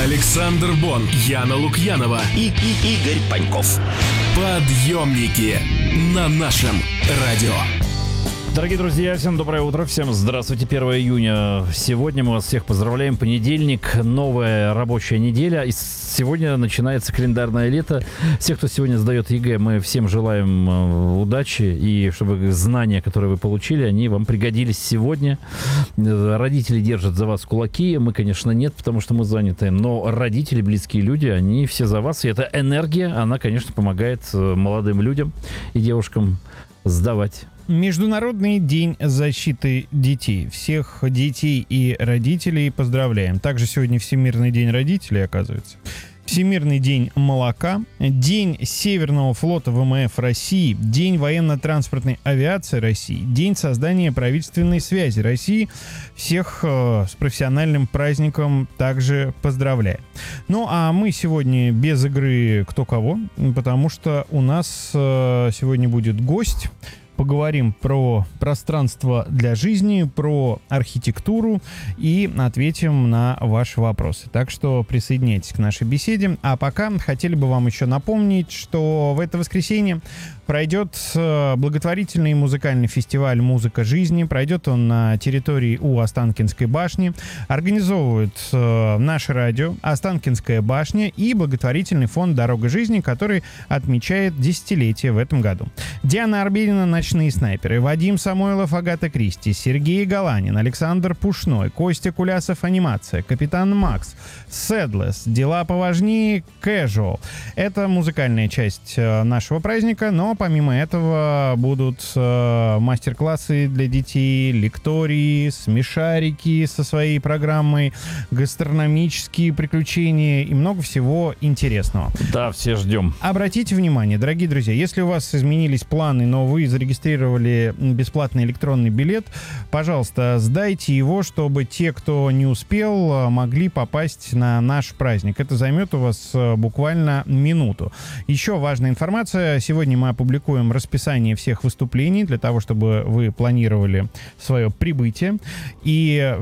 Александр Бон, Яна Лукьянова и Игорь Паньков. Подъемники на нашем радио. Дорогие друзья, всем доброе утро, всем здравствуйте, 1 июня. Сегодня мы вас всех поздравляем, понедельник, новая рабочая неделя. И сегодня начинается календарное лето. Всех, кто сегодня сдает ЕГЭ, мы всем желаем удачи. И чтобы знания, которые вы получили, они вам пригодились сегодня. Родители держат за вас кулаки, мы, конечно, нет, потому что мы заняты. Но родители, близкие люди, они все за вас. И эта энергия, она, конечно, помогает молодым людям и девушкам сдавать. Международный день защиты детей. Всех детей и родителей поздравляем. Также сегодня Всемирный день родителей, оказывается. Всемирный день молока, День Северного флота ВМФ России, День военно-транспортной авиации России, День создания правительственной связи России. Всех с профессиональным праздником также поздравляем. Ну, а мы сегодня без игры «Кто кого», потому что у нас сегодня будет гость. Поговорим про пространство для жизни, про архитектуру и ответим на ваши вопросы. Так что присоединяйтесь к нашей беседе. А пока хотели бы вам еще напомнить, что в это воскресенье пройдет благотворительный музыкальный фестиваль «Музыка жизни». Пройдет он на территории у Останкинской башни. Организовывают наше радио, Останкинская башня и благотворительный фонд «Дорога жизни», который отмечает десятилетие в этом году. Диана Арбенина, «Ночные снайперы», Вадим Самойлов, Агата Кристи, Сергей Галанин, Александр Пушной, Костя Кулясов, «Анимация», Капитан Макс, Сэдлес, «Дела поважнее», Casual. Это музыкальная часть нашего праздника, но помимо этого будут мастер-классы для детей, лектории, смешарики со своей программой, гастрономические приключения и много всего интересного. Да, все ждем. Обратите внимание, дорогие друзья, если у вас изменились планы, но вы зарегистрировали бесплатный электронный билет, пожалуйста, сдайте его, чтобы те, кто не успел, могли попасть на наш праздник. Это займет у вас буквально минуту. Еще важная информация. Сегодня мы опубликуем расписание всех выступлений для того, чтобы вы планировали свое прибытие. И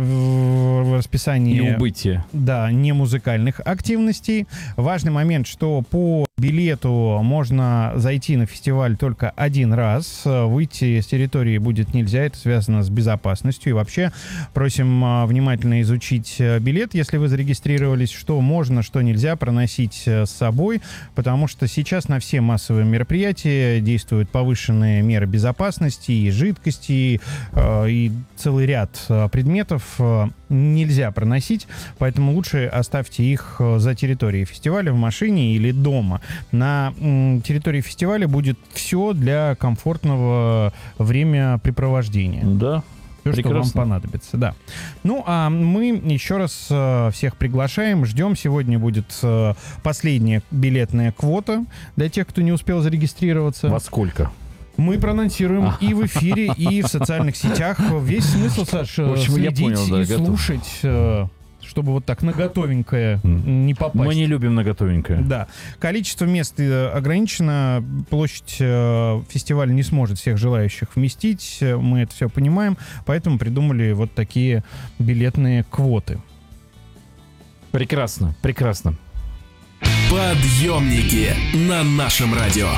в расписании... И убытие. Да, не музыкальных активностей. Важный момент, что по билету можно зайти на фестиваль только один раз. Выйти с территории будет нельзя. Это связано с безопасностью. И вообще просим внимательно изучить билет, если вы зарегистрировались, что можно, что нельзя проносить с собой, потому что сейчас на все массовые мероприятия действуют повышенные меры безопасности и жидкости, и целый ряд предметов нельзя проносить, поэтому лучше оставьте их за территорией фестиваля в машине или дома. На территории фестиваля будет все для комфортного времяпрепровождения. Да. Все, прекрасно. что вам понадобится, да. Ну, а мы еще раз всех приглашаем, ждем. Сегодня будет последняя билетная квота для тех, кто не успел зарегистрироваться. Во сколько? Мы проанонсируем и в эфире, и в социальных сетях. Весь смысл, Саш, в общем, следить я понял, да, и слушать, чтобы вот так на готовенькое не попасть. Мы не любим на готовенькое. Да. Количество мест ограничено. Площадь фестиваля не сможет всех желающих вместить. Мы это все понимаем. Поэтому придумали вот такие билетные квоты. Прекрасно, прекрасно. Подъемники на нашем радио.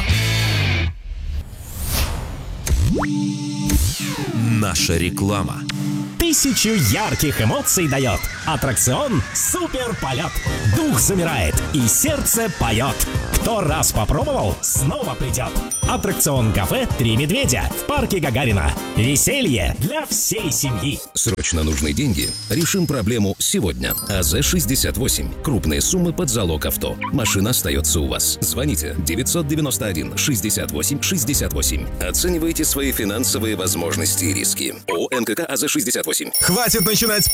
Наша реклама. 1000 ярких эмоций дает. Аттракцион «Супер полет». Дух замирает и сердце поет. Кто раз попробовал, снова придет. Аттракцион «Кафе Три медведя» в парке Гагарина. Веселье для всей семьи. Срочно нужны деньги? Решим проблему сегодня. АЗ-68. Крупные суммы под залог авто. Машина остается у вас. Звоните 991-68-68. Оценивайте свои финансовые возможности и риски. ООО НКК АЗ-68. Хватит начинать